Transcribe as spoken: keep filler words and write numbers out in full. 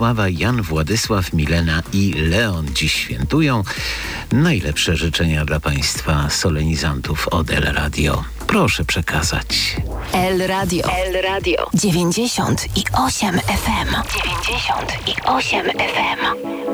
Ława, Jan, Władysław, Milena i Leon dziś świętują. Najlepsze życzenia dla Państwa solenizantów od El Radio. Proszę przekazać. El Radio. El Radio. dziewięćdziesiąt i osiem F M. dziewięćdziesiąt i osiem F M.